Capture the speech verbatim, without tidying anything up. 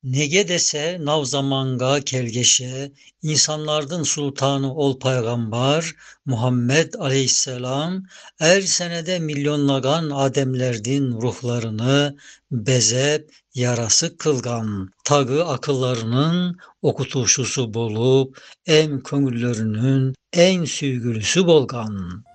Nege dese navzamanga kelgeşe, insanlardın sultanı ol paygambar, Muhammed Aleyhisselam, er senede milyonlagan ademlerdin ruhlarını bezep yarası kılgan, tağı akıllarının okutuşusu bolup, em köngüllerinin en süygülüsü bolgan.